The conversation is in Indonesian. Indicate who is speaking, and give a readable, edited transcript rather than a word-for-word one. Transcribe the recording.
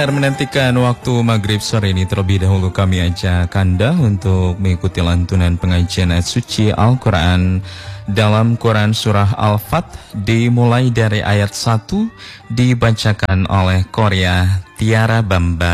Speaker 1: Menantikan waktu maghrib sore ini, terlebih dahulu kami ajak Anda untuk mengikuti lantunan pengajian ayat suci Al-Quran dalam Quran Surah Al-Fat, dimulai dari ayat 1 dibacakan oleh Korea Tiara Bamba.